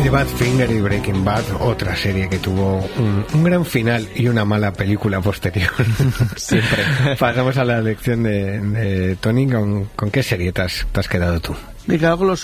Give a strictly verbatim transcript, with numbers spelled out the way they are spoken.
The Badfinger y Breaking Bad, otra serie que tuvo un, un gran final y una mala película posterior. Siempre. Pasamos a la lección de, de Tony. ¿Con, con qué serie te has, te has quedado tú? Me quedo con los